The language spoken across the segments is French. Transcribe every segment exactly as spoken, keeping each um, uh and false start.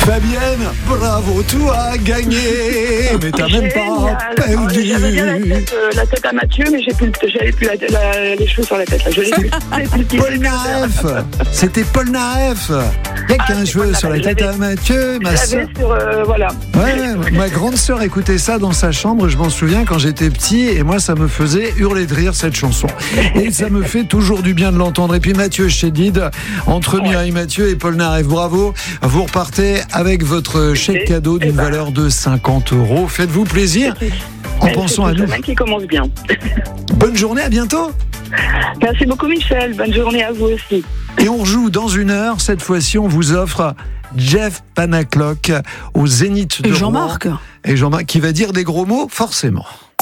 Fabienne, bravo, toi, gagné. Mais t'as même pas perdu. J'avais bien la tête, euh, la tête à Mathieu, mais j'ai plus, j'avais plus la, la, les cheveux sur la tête. Là. Je l'ai plus. plus Paul Naef. C'était Paul Naef. Il y a qu'un ah, cheveu sur la tête à Mathieu. Ma soeur. Sur, euh, voilà. Ouais, ma grande sœur écoutait ça dans sa chambre. Je m'en souviens quand j'étais petit. Et moi, ça me faisait hurler de rire cette chanson. Et ça me fait toujours du bien de l'entendre. Et puis Mathieu Chédid, entre ouais. Mireille Mathieu et Paul Naef. Bravo. Vous repartez avec votre chèque cadeau d'une ben. valeur de cinquante euros. Faites-vous plaisir en pensant à nous. C'est qui commence bien. Bonne journée, à bientôt. Merci beaucoup Michel, bonne journée à vous aussi. Et on joue dans une heure. Cette fois-ci, on vous offre Jeff Panaclock au Zénith de Et Jean-Marc. Rouen. Et Jean-Marc qui va dire des gros mots, forcément.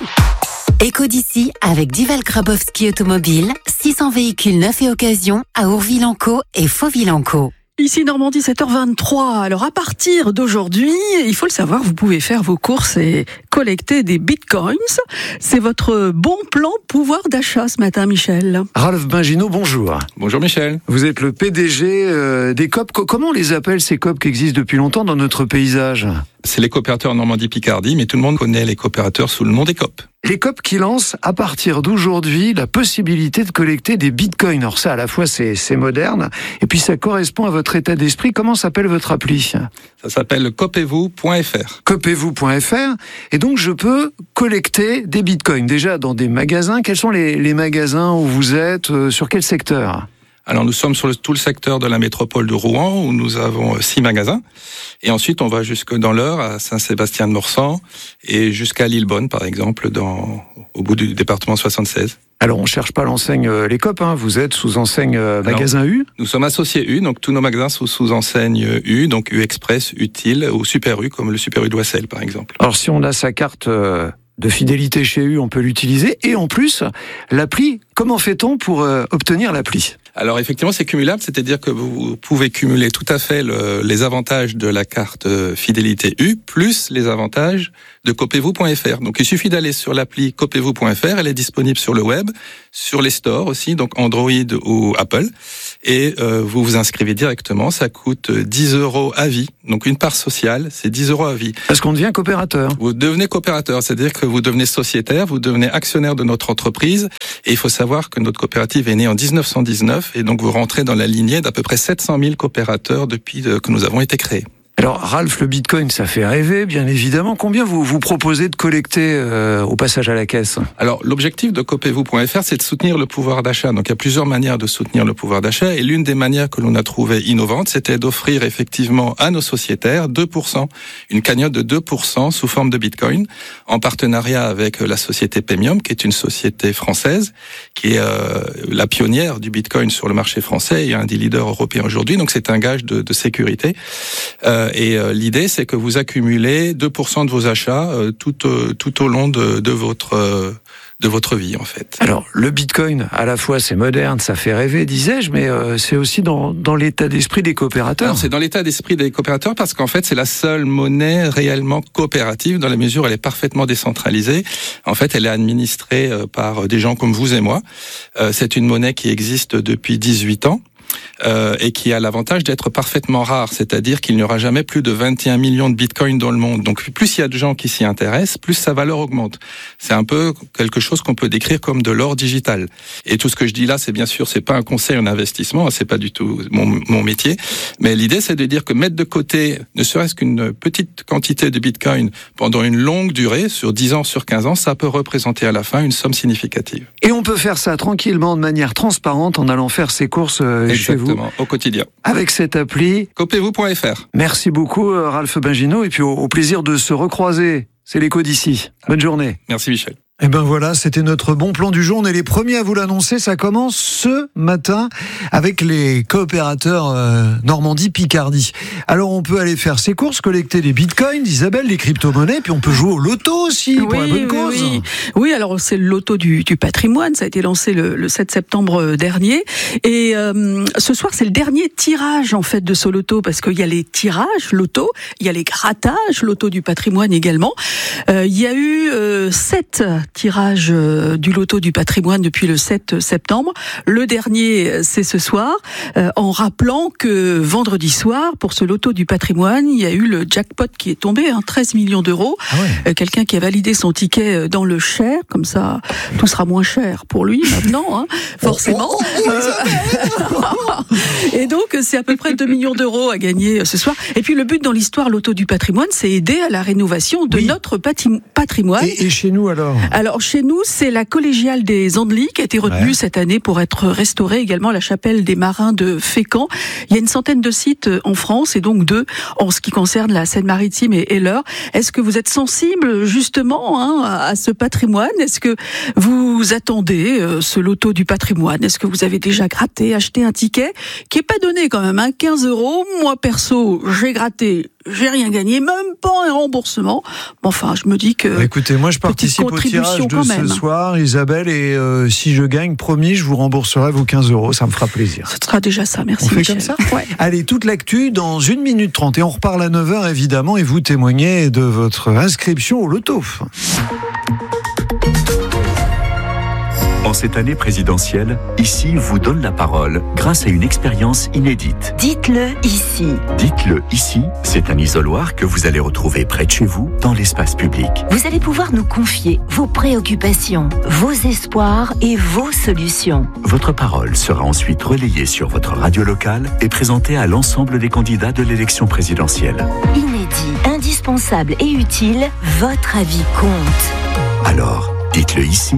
Éco d'ici avec Dival Grabowski Automobile, six cents véhicules neufs et occasion à Ourville-en-Caux et Fauville-en-Caux. Ici Normandie, sept heures vingt-trois. Alors à partir d'aujourd'hui, il faut le savoir, vous pouvez faire vos courses et collecter des bitcoins. C'est votre bon plan pouvoir d'achat ce matin, Michel. Ralph Bingino, bonjour. Bonjour Michel. Vous êtes le P D G euh, des C O P. Comment on les appelle ces C O P qui existent depuis longtemps dans notre paysage ? C'est les coopérateurs Normandie-Picardie, mais tout le monde connaît les coopérateurs sous le nom des C O P. Les C O P qui lancent à partir d'aujourd'hui la possibilité de collecter des bitcoins. Alors ça, à la fois, c'est, c'est moderne, et puis ça correspond à votre état d'esprit. Comment s'appelle votre appli ? Ça s'appelle copez-vous point f r. copez-vous point f r. Et donc, je peux collecter des bitcoins. Déjà, dans des magasins. Quels sont les, les magasins où vous êtes ? euh, Sur quel secteur ? Alors nous sommes sur le, tout le secteur de la métropole de Rouen où nous avons six magasins et ensuite on va jusque dans l'Eure à Saint-Sébastien-de-Morsan et jusqu'à Lillebonne par exemple dans, au bout du département soixante-seize. Alors on cherche pas l'enseigne euh, les C O P, hein. Vous êtes sous enseigne euh, magasin Alors, U. Nous sommes associés U, donc tous nos magasins sont sous enseigne U, donc U Express, Utile ou Super U comme le Super U de Wassel par exemple. Alors si on a sa carte euh, de fidélité chez U, on peut l'utiliser et en plus l'appli, comment fait-on pour euh, obtenir l'appli ? Alors effectivement, c'est cumulable, c'est-à-dire que vous pouvez cumuler tout à fait le, les avantages de la carte fidélité U plus les avantages de copez-vous point f r. Donc il suffit d'aller sur l'appli copez-vous point f r, elle est disponible sur le web, sur les stores aussi, donc Android ou Apple, et euh, vous vous inscrivez directement, ça coûte dix euros à vie, donc une part sociale, c'est dix euros à vie. Parce qu'on devient coopérateur. Vous devenez coopérateur, c'est-à-dire que vous devenez sociétaire, vous devenez actionnaire de notre entreprise, et il faut savoir que notre coopérative est née en dix-neuf cent dix-neuf, et donc vous rentrez dans la lignée d'à peu près sept cent mille coopérateurs depuis que nous avons été créés. Alors Ralph, le bitcoin, ça fait rêver, bien évidemment. Combien vous vous proposez de collecter euh, au passage à la caisse ? Alors l'objectif de copez-vous point f r, c'est de soutenir le pouvoir d'achat. Donc il y a plusieurs manières de soutenir le pouvoir d'achat, et l'une des manières que l'on a trouvées innovantes, c'était d'offrir effectivement à nos sociétaires deux pour cent, une cagnotte de deux pour cent sous forme de bitcoin, en partenariat avec la société Paymium, qui est une société française, qui est euh, la pionnière du bitcoin sur le marché français et un des leaders européens aujourd'hui. Donc c'est un gage de, de sécurité. Euh, Et euh, l'idée, c'est que vous accumulez deux pour cent de vos achats euh, tout, euh, tout au long de, de votre euh, de votre vie, en fait. Alors, le bitcoin, à la fois, c'est moderne, ça fait rêver, disais-je, mais euh, c'est aussi dans, dans l'état d'esprit des coopérateurs. Alors, c'est dans l'état d'esprit des coopérateurs parce qu'en fait, c'est la seule monnaie réellement coopérative dans la mesure où elle est parfaitement décentralisée. En fait, elle est administrée euh, par des gens comme vous et moi. Euh, c'est une monnaie qui existe depuis dix-huit ans. Euh, et qui a l'avantage d'être parfaitement rare, c'est-à-dire qu'il n'y aura jamais plus de vingt et un millions de bitcoins dans le monde. Donc plus il y a de gens qui s'y intéressent, plus sa valeur augmente. C'est un peu quelque chose qu'on peut décrire comme de l'or digital. Et tout ce que je dis là, c'est bien sûr, c'est pas un conseil en investissement, c'est pas du tout mon, mon métier, mais l'idée c'est de dire que mettre de côté ne serait-ce qu'une petite quantité de bitcoin pendant une longue durée, sur dix ans, sur quinze ans, ça peut représenter à la fin une somme significative. Et on peut faire ça tranquillement, de manière transparente, en allant faire ses courses euh, chez vous. Au quotidien. Avec cette appli. copez-vous point f r. Merci beaucoup, Ralph Bingino, et puis au, au plaisir de se recroiser. C'est l'écho d'ici. Bonne journée. Merci Michel. Eh ben voilà, c'était notre bon plan du jour. On est les premiers à vous l'annoncer. Ça commence ce matin avec les coopérateurs euh, Normandie-Picardie. Alors on peut aller faire ses courses, collecter des bitcoins, Isabelle, des crypto-monnaies, puis on peut jouer au loto aussi, oui, pour la bonne oui, cause. Oui, oui, alors c'est le loto du, du patrimoine. Ça a été lancé le, le sept septembre dernier. Et euh, ce soir, c'est le dernier tirage en fait de ce loto, parce qu'il y a les tirages loto, il y a les grattages loto du patrimoine également. Euh, il y a eu euh, sept tirage du loto du patrimoine depuis le sept septembre. Le dernier, c'est ce soir, euh, en rappelant que vendredi soir, pour ce loto du patrimoine, il y a eu le jackpot qui est tombé, hein, treize millions d'euros. Ah ouais. Euh, quelqu'un qui a validé son ticket dans le Cher, comme ça, tout sera moins cher pour lui maintenant, hein, forcément. Oh, oh, oh, Euh, Et donc, c'est à peu près deux millions d'euros à gagner ce soir. Et puis, le but dans l'histoire Loto du patrimoine, c'est aider à la rénovation de Oui. notre pati- patrimoine. Et, et chez nous alors? Alors, chez nous, c'est la collégiale des Andelys qui a été retenue Ouais. cette année pour être restaurée, également la chapelle des Marins de Fécamp. Il y a une centaine de sites en France et donc deux en ce qui concerne la Seine-Maritime et, et l'Eure. Est-ce que vous êtes sensible justement hein, à, à ce patrimoine? Est-ce que vous attendez euh, ce loto du patrimoine? Est-ce que vous avez déjà gratté, acheté un ticket qui est pas donné quand même, hein, quinze euros? Moi perso, j'ai gratté, j'ai rien gagné, même pas un remboursement. Bon, enfin, je me dis que... Bah, écoutez, moi je participe au tirage de quand ce même. soir, Isabelle, et euh, si je gagne, promis, je vous rembourserai vos quinze euros, ça me fera plaisir. Ce sera déjà ça, merci On fait Michel. comme ça Ouais. Allez, toute l'actu dans une minute trente, et on reparle à neuf heures évidemment, et vous témoignez de votre inscription au loto. En cette année présidentielle, Ici vous donne la parole grâce à une expérience inédite. Dites-le ici. Dites-le ici, c'est un isoloir que vous allez retrouver près de chez vous, dans l'espace public. Vous allez pouvoir nous confier vos préoccupations, vos espoirs et vos solutions. Votre parole sera ensuite relayée sur votre radio locale et présentée à l'ensemble des candidats de l'élection présidentielle. Inédit, indispensable et utile, votre avis compte. Alors, dites-le ici.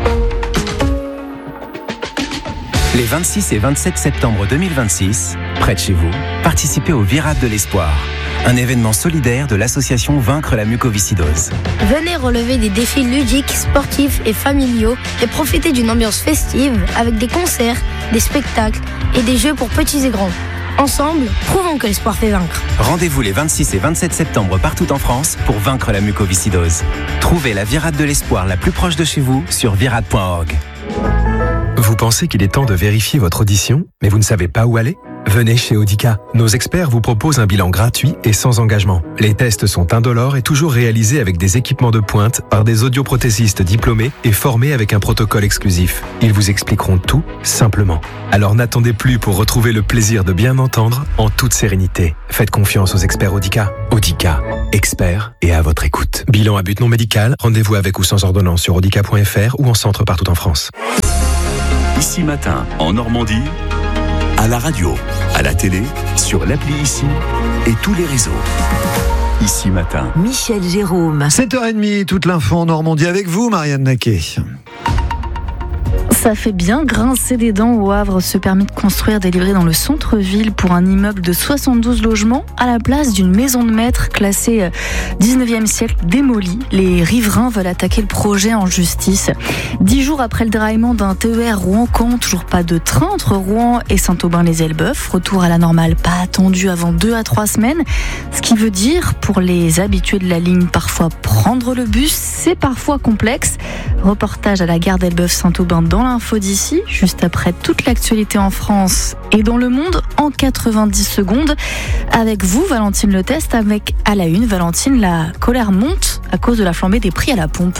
Les vingt-six et vingt-sept septembre deux mille vingt-six, près de chez vous, participez au Virade de l'Espoir, un événement solidaire de l'association Vaincre la mucoviscidose. Venez relever des défis ludiques, sportifs et familiaux et profitez d'une ambiance festive avec des concerts, des spectacles et des jeux pour petits et grands. Ensemble, prouvons que l'espoir fait vaincre. Rendez-vous les vingt-six et vingt-sept septembre partout en France pour vaincre la mucoviscidose. Trouvez la Virade de l'Espoir la plus proche de chez vous sur virade point org. Vous pensez qu'il est temps de vérifier votre audition, mais vous ne savez pas où aller ? Venez chez Audica. Nos experts vous proposent un bilan gratuit et sans engagement. Les tests sont indolores et toujours réalisés avec des équipements de pointe par des audioprothésistes diplômés et formés avec un protocole exclusif. Ils vous expliqueront tout simplement. Alors n'attendez plus pour retrouver le plaisir de bien entendre en toute sérénité. Faites confiance aux experts Audica. Audica, experts et à votre écoute. Bilan à but non médical, rendez-vous avec ou sans ordonnance sur audica point f r ou en centre partout en France. Ici Matin, en Normandie, à la radio, à la télé, sur l'appli Ici et tous les réseaux. Ici Matin. Michel Jérôme. sept heures trente, toute l'info en Normandie avec vous, Marianne Naquet. Ça fait bien grincer des dents au Havre, ce permis de construire délivré dans le centre-ville pour un immeuble de soixante-douze logements à la place d'une maison de maître classée dix-neuvième siècle démolie. Les riverains veulent attaquer le projet en justice. Dix jours après le déraillement d'un T E R Rouen-Caen, toujours pas de train entre Rouen et Saint-Aubin-les-Elbeuf. Retour à la normale pas attendu avant deux à trois semaines. Ce qui veut dire, pour les habitués de la ligne, parfois prendre le bus, c'est parfois complexe. Reportage à la gare d'Elbeuf-Saint-Aubin dans l'info d'ici, juste après toute l'actualité en France et dans le monde en quatre-vingt-dix secondes. Avec vous, Valentine Le Test, avec à la une, Valentine, la colère monte à cause de la flambée des prix à la pompe.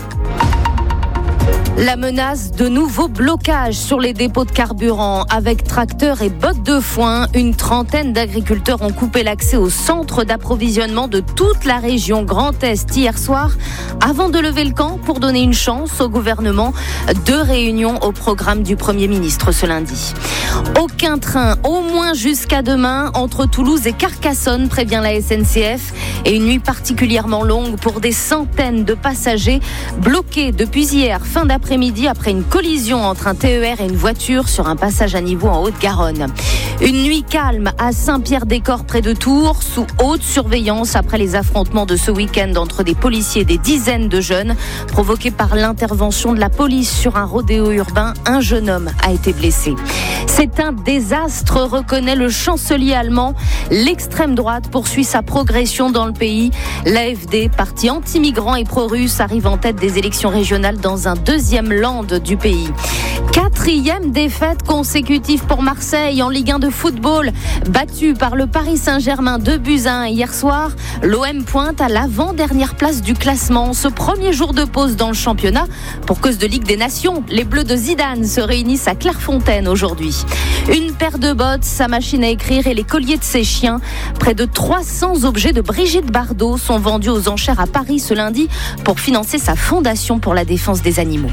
La menace de nouveaux blocages sur les dépôts de carburant. Avec tracteurs et bottes de foin, une trentaine d'agriculteurs ont coupé l'accès au centre d'approvisionnement de toute la région Grand Est hier soir, avant de lever le camp pour donner une chance au gouvernement. Deux réunions au programme du Premier ministre ce lundi. Aucun train, au moins jusqu'à demain, entre Toulouse et Carcassonne, prévient la S N C F. Et une nuit particulièrement longue pour des centaines de passagers bloqués depuis hier, fin d'après-midi, après une collision entre un T E R et une voiture sur un passage à niveau en Haute-Garonne. Une nuit calme à Saint-Pierre-des-Corps près de Tours, sous haute surveillance après les affrontements de ce week-end entre des policiers et des dizaines de jeunes. Provoqués par l'intervention de la police sur un rodéo urbain, un jeune homme a été blessé. C'est un désastre, reconnaît le chancelier allemand. L'extrême droite poursuit sa progression dans le pays. L'A F D, parti anti-migrant et pro-russe, arrive en tête des élections régionales dans un deuxième land du pays. Quatre Quatrième défaite consécutive pour Marseille en Ligue un de football. Battu par le Paris Saint-Germain deux buts à un hier soir, l'O M pointe à l'avant-dernière place du classement. Ce premier jour de pause dans le championnat, pour cause de Ligue des Nations, les Bleus de Zidane se réunissent à Clairefontaine aujourd'hui. Une paire de bottes, sa machine à écrire et les colliers de ses chiens. Près de trois cents objets de Brigitte Bardot sont vendus aux enchères à Paris ce lundi pour financer sa fondation pour la défense des animaux.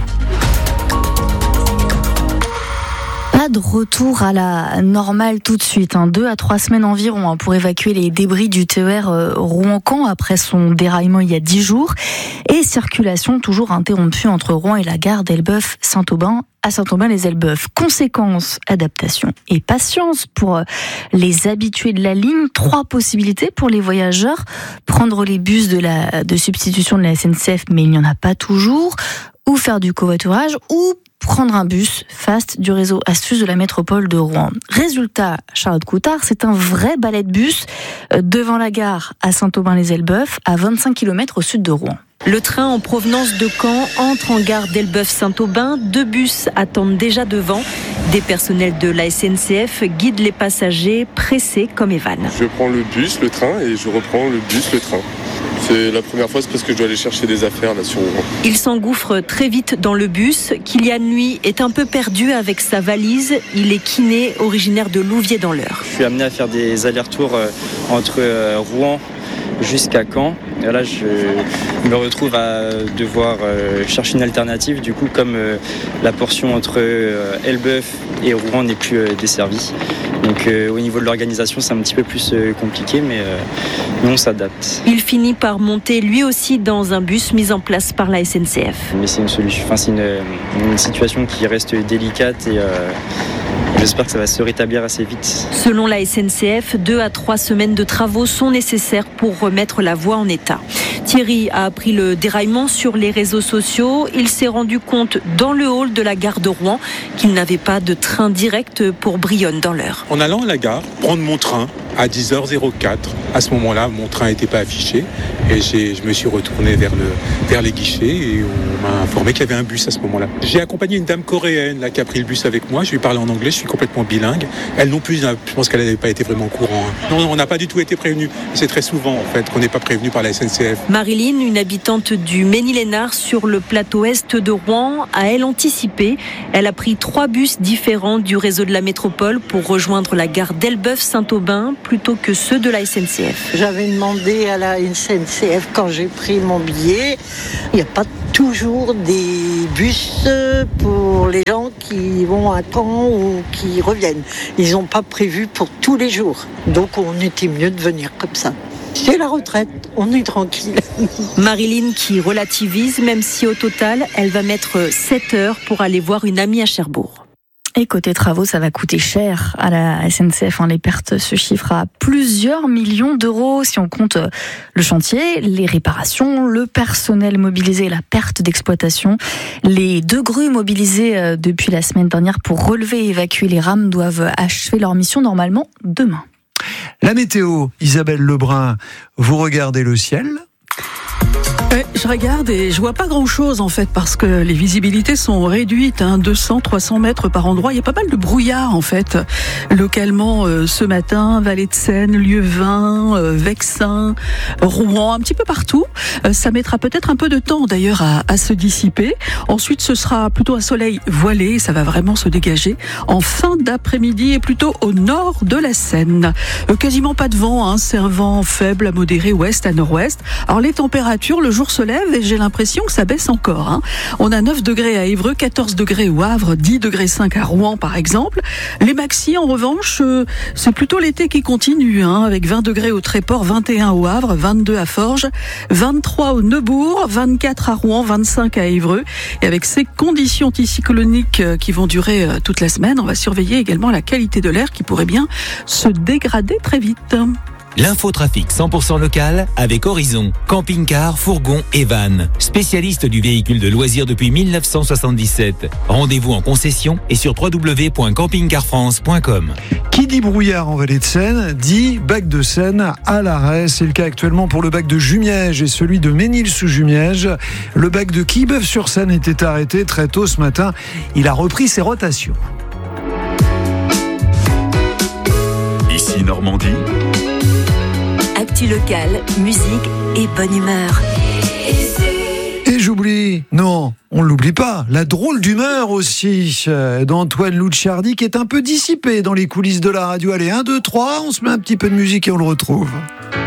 Pas de retour à la normale tout de suite, hein. Deux à trois semaines environ hein, pour évacuer les débris du T E R euh, Rouen-Caen après son déraillement il y a dix jours. Et circulation toujours interrompue entre Rouen et la gare d'Elbeuf-Saint-Aubin à Saint-Aubin-les-Elbeuf. Conséquences, adaptation et patience pour les habitués de la ligne. Trois possibilités pour les voyageurs. Prendre les bus de, la, de substitution de la S N C F, mais il n'y en a pas toujours. Ou faire du covoiturage, ou prendre un bus fast du réseau Astuce de la métropole de Rouen. Résultat, Charlotte Coutard, c'est un vrai balai de bus devant la gare à Saint-Aubin-les-Elbeuf, à vingt-cinq kilomètres au sud de Rouen. Le train en provenance de Caen entre en gare d'Elbeuf-Saint-Aubin. Deux bus attendent déjà devant. Des personnels de la S N C F guident les passagers pressés comme Evan. Je prends le bus, le train, et je reprends le bus, le train. C'est la première fois, c'est parce que je dois aller chercher des affaires là sur Rouen. Il s'engouffre très vite dans le bus. Kylian, lui, est un peu perdu avec sa valise. Il est kiné, originaire de Louviers dans l'Eure. Je suis amené à faire des allers-retours entre Rouen jusqu'à Caen. Et là, je me retrouve à devoir chercher une alternative. Du coup, comme la portion entre Elbeuf et Rouen n'est plus desservie. Donc euh, au niveau de l'organisation, c'est un petit peu plus euh, compliqué, mais euh, nous on s'adapte. Il finit par monter lui aussi dans un bus mis en place par la S N C F. Mais c'est une solution, enfin c'est une, une situation qui reste délicate et euh, j'espère que ça va se rétablir assez vite. Selon la S N C F, deux à trois semaines de travaux sont nécessaires pour remettre la voie en état. Thierry a appris le déraillement sur les réseaux sociaux. Il s'est rendu compte dans le hall de la gare de Rouen qu'il n'avait pas de train direct pour Brionne dans l'Eure. En allant à la gare, prendre mon train à dix heures quatre, à ce moment-là, mon train n'était pas affiché et j'ai, je me suis retourné vers, le, vers les guichets et on m'a informé qu'il y avait un bus à ce moment-là. J'ai accompagné une dame coréenne là, qui a pris le bus avec moi. Je lui parlais en anglais, je suis complètement bilingue. Elle non plus, je pense qu'elle n'avait pas été vraiment au courant. Non, on n'a pas du tout été prévenu. C'est très souvent en fait qu'on n'est pas prévenu par la S N C F. Marilyn, une habitante du Ménil-Esnard sur le plateau est de Rouen, a elle anticipé. Elle a pris trois bus différents du réseau de la métropole pour rejoindre la gare d'Elbeuf-Saint-Aubin plutôt que ceux de la S N C F. J'avais demandé à la S N C F quand j'ai pris mon billet, il n'y a pas toujours des bus pour les gens qui vont à Caen ou qui reviennent. Ils n'ont pas prévu pour tous les jours. Donc on était mieux de venir comme ça. C'est la retraite, on est tranquille. Marilyn qui relativise, même si au total, elle va mettre sept heures pour aller voir une amie à Cherbourg. Et côté travaux, ça va coûter cher à la S N C F. Les pertes se chiffrent à plusieurs millions d'euros si on compte le chantier, les réparations, le personnel mobilisé et la perte d'exploitation. Les deux grues mobilisées depuis la semaine dernière pour relever et évacuer les rames doivent achever leur mission normalement demain. La météo, Isabelle Lebrun, vous regardez le ciel ? Ouais, je regarde et je vois pas grand chose en fait parce que les visibilités sont réduites, hein, deux cents, trois cents mètres par endroit. Il y a pas mal de brouillard en fait localement euh, ce matin, Vallée de Seine, Lieuvin, euh, Vexin, Rouen, un petit peu partout. Euh, ça mettra peut-être un peu de temps d'ailleurs à, à se dissiper. Ensuite, ce sera plutôt un soleil voilé, ça va vraiment se dégager en fin d'après-midi et plutôt au nord de la Seine. Euh, quasiment pas de vent, hein, c'est un vent faible à modéré ouest à nord-ouest. Alors les températures, le jour se lève et j'ai l'impression que ça baisse encore. Hein. On a neuf degrés à Évreux, quatorze degrés au Havre, dix degrés cinq à Rouen par exemple. Les maxis en revanche, euh, c'est plutôt l'été qui continue, hein, avec vingt degrés au Tréport, vingt et un au Havre, vingt-deux à Forges, vingt-trois au Neubourg, vingt-quatre à Rouen, vingt-cinq à Évreux. Et avec ces conditions anticycloniques qui vont durer euh, toute la semaine, on va surveiller également la qualité de l'air qui pourrait bien se dégrader très vite. L'infotrafic cent pour cent local avec Horizon, camping-car, fourgon et van. Spécialiste du véhicule de loisirs depuis mille neuf cent soixante-dix-sept. Rendez-vous en concession et sur w w w point camping car france point com. Qui dit brouillard en vallée de Seine, dit bac de Seine à l'arrêt. C'est le cas actuellement pour le bac de Jumièges et celui de Ménil-sous-Jumièges. Le bac de Quillebeuf-sur-Seine était arrêté très tôt ce matin. Il a repris ses rotations. Ici Normandie. Actu local, musique et bonne humeur. Et j'oublie, non, on ne l'oublie pas, la drôle d'humeur aussi d'Antoine Louchardi qui est un peu dissipé dans les coulisses de la radio. Allez, un, deux, trois, on se met un petit peu de musique et on le retrouve.